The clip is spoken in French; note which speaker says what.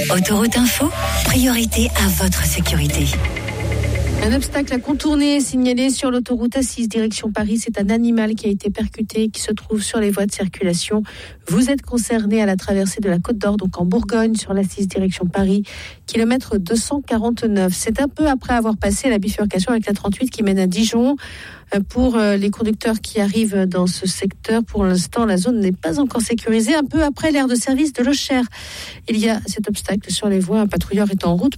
Speaker 1: Autoroute Info, priorité à votre sécurité.
Speaker 2: Un obstacle à contourner signalé sur l'autoroute A6 direction Paris. C'est un animal qui a été percuté et qui se trouve sur les voies de circulation. Vous êtes concerné à la traversée de la Côte d'Or, donc en Bourgogne, sur l'A6 direction Paris, kilomètre 249. C'est un peu après avoir passé la bifurcation avec la 38 qui mène à Dijon. Pour les conducteurs qui arrivent dans ce secteur, pour l'instant, la zone n'est pas encore sécurisée. Un peu après l'aire de service de Locher, il y a cet obstacle sur les voies. Un patrouilleur est en route